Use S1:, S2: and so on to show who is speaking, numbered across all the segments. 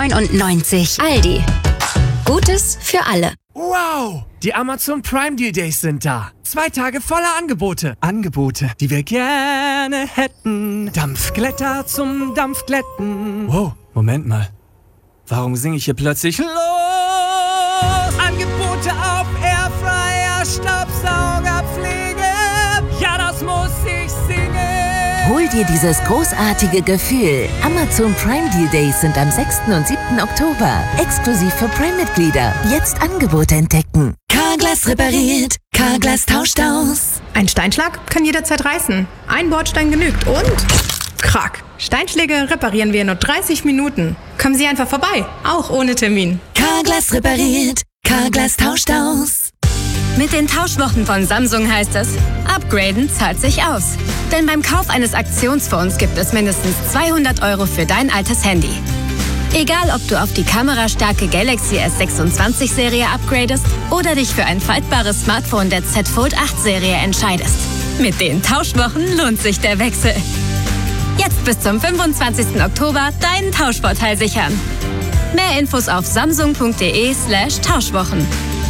S1: 9,99 €. Aldi. Gutes für alle.
S2: Wow! Die Amazon Prime Deal Days sind da. 2 Tage voller Angebote. Angebote, die wir gerne hätten. Dampfglätter zum Dampfglätten. Wow, Moment mal. Warum singe ich hier plötzlich los? Angebote auf Airfryer, Staubsaugerpflege. Ja, das muss ich singen.
S3: Hol dir dieses großartige Gefühl. Amazon Prime Deal Days sind am 6. und 7. Oktober. Exklusiv für Prime-Mitglieder. Jetzt Angebote entdecken.
S4: Carglass repariert. Carglass tauscht aus.
S5: Ein Steinschlag kann jederzeit reißen. Ein Bordstein genügt und... Krack. Steinschläge reparieren wir in nur 30 Minuten. Kommen Sie einfach vorbei, auch ohne Termin.
S4: Carglass repariert. Carglass tauscht aus.
S1: Mit den Tauschwochen von Samsung heißt es, upgraden zahlt sich aus. Denn beim Kauf eines Aktionsfonds gibt es mindestens 200 € für dein altes Handy. Egal, ob du auf die kamerastarke Galaxy S26-Serie upgradest oder dich für ein faltbares Smartphone der Z Fold 8-Serie entscheidest. Mit den Tauschwochen lohnt sich der Wechsel. Jetzt bis zum 25. Oktober deinen Tauschvorteil sichern. Mehr Infos auf samsung.de/Tauschwochen.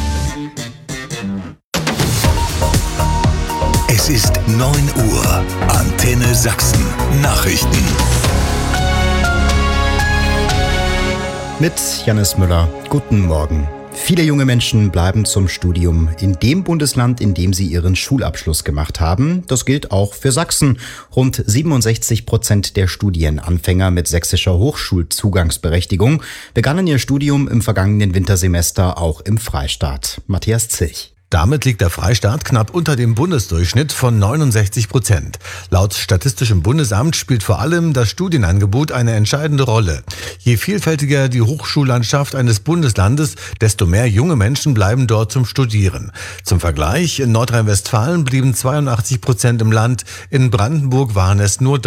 S6: Es ist 9 Uhr. Antenne Sachsen. Nachrichten.
S7: Mit Jannis Müller. Guten Morgen. Viele junge Menschen bleiben zum Studium in dem Bundesland, in dem sie ihren Schulabschluss gemacht haben. Das gilt auch für Sachsen. Rund 67% der Studienanfänger mit sächsischer Hochschulzugangsberechtigung begannen ihr Studium im vergangenen Wintersemester auch im Freistaat. Matthias Zilch.
S8: Damit liegt der Freistaat knapp unter dem Bundesdurchschnitt von 69%. Laut Statistischem Bundesamt spielt vor allem das Studienangebot eine entscheidende Rolle. Je vielfältiger die Hochschullandschaft eines Bundeslandes, desto mehr junge Menschen bleiben dort zum Studieren. Zum Vergleich, in Nordrhein-Westfalen blieben 82% im Land, in Brandenburg waren es nur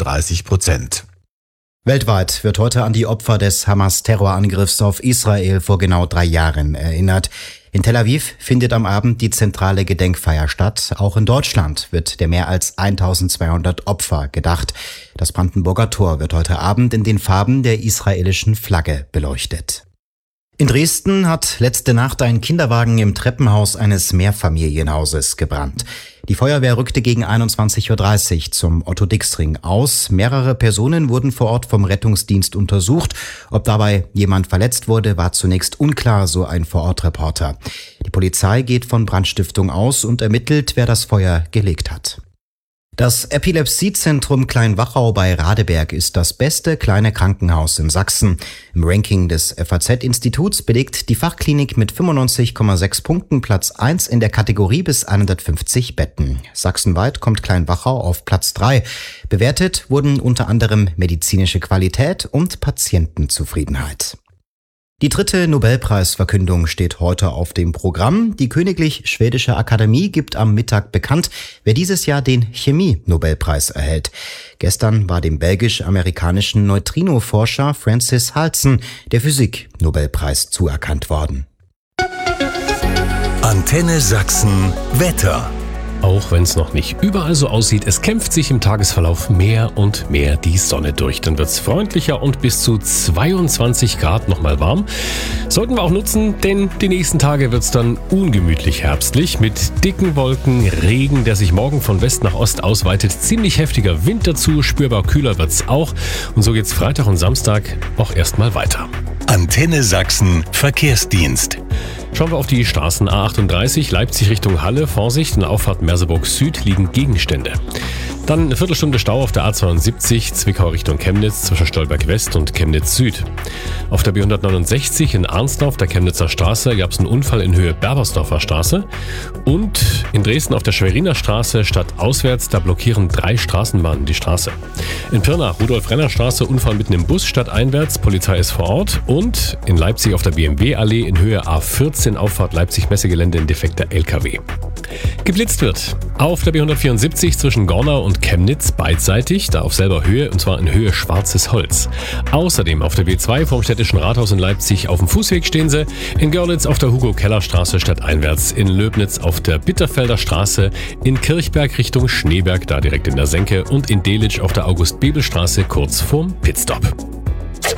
S8: 33%.
S7: Weltweit wird heute an die Opfer des Hamas-Terrorangriffs auf Israel vor genau 3 Jahren erinnert. In Tel Aviv findet am Abend die zentrale Gedenkfeier statt. Auch in Deutschland wird der mehr als 1200 Opfer gedacht. Das Brandenburger Tor wird heute Abend in den Farben der israelischen Flagge beleuchtet. In Dresden hat letzte Nacht ein Kinderwagen im Treppenhaus eines Mehrfamilienhauses gebrannt. Die Feuerwehr rückte gegen 21:30 Uhr zum Otto-Dix-Ring aus. Mehrere Personen wurden vor Ort vom Rettungsdienst untersucht. Ob dabei jemand verletzt wurde, war zunächst unklar, so ein Vorortreporter. Die Polizei geht von Brandstiftung aus und ermittelt, wer das Feuer gelegt hat. Das Epilepsiezentrum Kleinwachau bei Radeberg ist das beste kleine Krankenhaus in Sachsen. Im Ranking des FAZ-Instituts belegt die Fachklinik mit 95,6 Punkten Platz 1 in der Kategorie bis 150 Betten. Sachsenweit kommt Kleinwachau auf Platz 3. Bewertet wurden unter anderem medizinische Qualität und Patientenzufriedenheit. Die 3. Nobelpreisverkündung steht heute auf dem Programm. Die Königlich Schwedische Akademie gibt am Mittag bekannt, wer dieses Jahr den Chemie-Nobelpreis erhält. Gestern war dem belgisch-amerikanischen Neutrino-Forscher Francis Halzen der Physik-Nobelpreis zuerkannt worden.
S6: Antenne Sachsen Wetter.
S9: Auch wenn es noch nicht überall so aussieht, es kämpft sich im Tagesverlauf mehr und mehr die Sonne durch. Dann wird es freundlicher und bis zu 22 Grad nochmal warm. Sollten wir auch nutzen, denn die nächsten Tage wird es dann ungemütlich herbstlich mit dicken Wolken, Regen, der sich morgen von West nach Ost ausweitet. Ziemlich heftiger Wind dazu, spürbar kühler wird es auch. Und so geht's Freitag und Samstag auch erstmal weiter.
S6: Antenne Sachsen Verkehrsdienst.
S9: Schauen wir auf die Straßen A38, Leipzig Richtung Halle. Vorsicht, in der Auffahrt Merseburg Süd liegen Gegenstände. Dann eine Viertelstunde Stau auf der A72, Zwickau Richtung Chemnitz zwischen Stolberg West und Chemnitz Süd. Auf der B169 in Arnsdorf auf der Chemnitzer Straße gab es einen Unfall in Höhe Berbersdorfer Straße. Und in Dresden auf der Schweriner Straße stadtauswärts, da blockieren 3 Straßenbahnen die Straße. In Pirna, Rudolf-Renner-Straße, Unfall mitten im Bus stadteinwärts, Polizei ist vor Ort. Und in Leipzig auf der BMW-Allee in Höhe A14, Auffahrt Leipzig-Messegelände, ein defekter LKW. Geblitzt wird auf der B174 zwischen Gornau und Chemnitz beidseitig, da auf selber Höhe, und zwar in Höhe Schwarzes Holz. Außerdem auf der B2 vom Städtischen Rathaus in Leipzig auf dem Fußweg stehen sie, in Görlitz auf der Hugo-Keller-Straße stadteinwärts, in Löbnitz auf der Bitterfelder Straße, in Kirchberg Richtung Schneeberg, da direkt in der Senke, und in Delitzsch auf der August-Bebel-Straße kurz vorm Pitstop.